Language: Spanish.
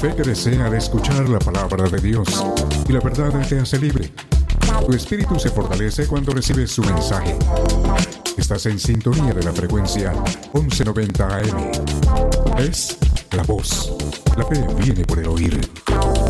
fe que desea de escuchar la palabra de Dios y la verdad te hace libre. Tu espíritu se fortalece cuando recibes su mensaje. Estás en sintonía de la frecuencia 1190 AM. Es la voz. La fe viene por el oír.